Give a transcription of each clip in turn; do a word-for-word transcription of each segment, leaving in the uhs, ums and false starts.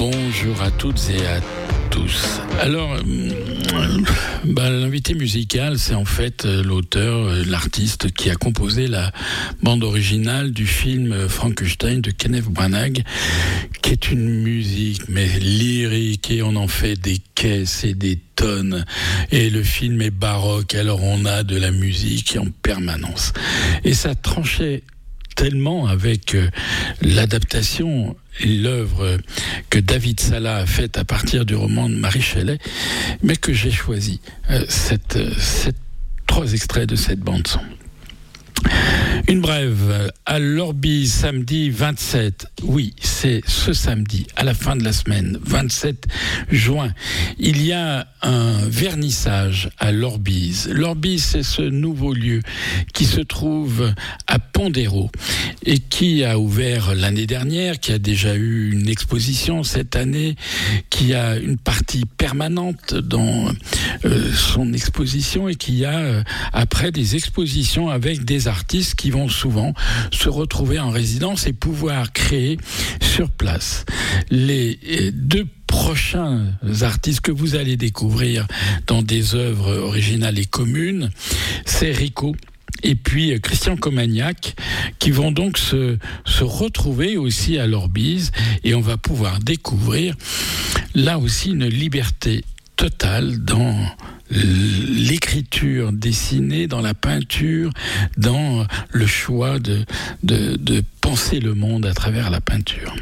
Bonjour à toutes et à tous. Alors, bah, l'invité musical, c'est en fait l'auteur, l'artiste qui a composé la bande originale du film Frankenstein de Kenneth Branagh, qui est une musique mais lyrique, et on en fait des caisses et des tonnes, et le film est baroque, alors on a de la musique en permanence. Et ça tranchait tellement avec euh, l'adaptation et l'œuvre que David Sala a faite à partir du roman de Mary Shelley, mais que j'ai choisi euh, cette, cette, trois extraits de cette bande-son. Une brève, à l'Orbise, samedi vingt-sept, oui, c'est ce samedi, à la fin de la semaine, vingt-sept juin, il y a un vernissage à l'Orbise. L'Orbise, c'est ce nouveau lieu qui se trouve à Pondero et qui a ouvert l'année dernière, qui a déjà eu une exposition cette année, qui a une partie permanente dans euh, son exposition et qui a euh, après des expositions avec des artistes qui vont souvent se retrouver en résidence et pouvoir créer sur place. Les deux prochains artistes que vous allez découvrir dans des œuvres originales et communes, c'est Rico et puis Christian Comagnac, qui vont donc se, se retrouver aussi à l'Orbise, et on va pouvoir découvrir là aussi une liberté totale dans l'écriture dessinée, dans la peinture, dans le choix de, de, de penser le monde à travers la peinture.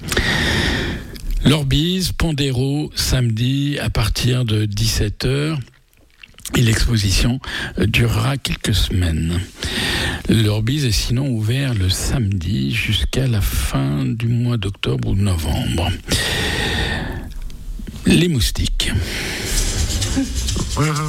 L'Orbise, Pondero, samedi à partir de dix-sept heures, et l'exposition durera quelques semaines. L'Orbise est sinon ouvert le samedi jusqu'à la fin du mois d'octobre ou de novembre. Les Moustiques.